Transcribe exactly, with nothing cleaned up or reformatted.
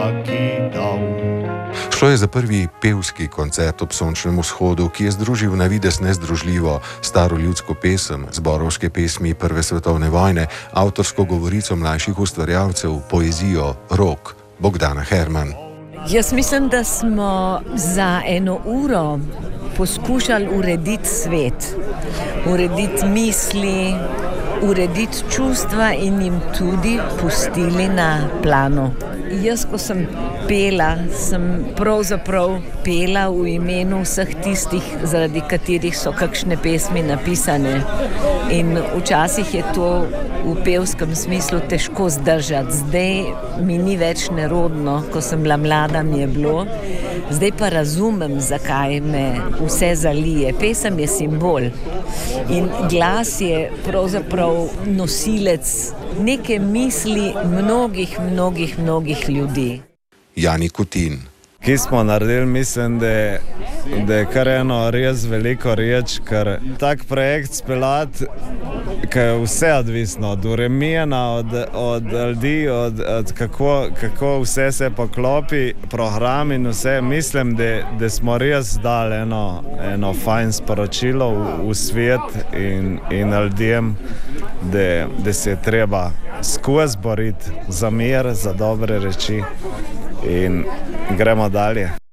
Šlo je za prvi pevski koncert ob sončnem vzhodu, ki je združil na videz nezdružljivo staro ljudsko pesem, zborovske pesmi Prve svetovne vojne, avtorsko govorico mlajših ustvarjalcev, poezijo, rok. Bogdana Herman. Jaz mislim, da smo za eno uro poskušali urediti svet, urediti misli, urediti čustva in jim tudi pustili na plano. Jaz, ko sem pela, sem pravzaprav pela v imenu vseh tistih, zaradi katerih so kakšne pesmi napisane. In včasih je to v pevskem smislu težko zdržati. Zdaj mi ni več nerodno, ko sem bila mlada, mi je bilo. Zdaj pa razumem, zakaj me vse zalije. Pesem je simbol in glas je pravzaprav nosilec neke misli mnogih, mnogih, mnogih ljudi. Jani Kutin. Ki smo naredili, mislim, da, da je kar eno res veliko reč, ker tak projekt speljati, ki je vse odvisno, od uremijena, od, od ljudi, od, od kako, kako vse se poklopi, program in vse. Mislim, da, da smo res dali eno, eno fajn sporočilo v, v svet in, in ljudem, da, da se je treba skozi boriti za mir, za dobre reči. In gremo dalje.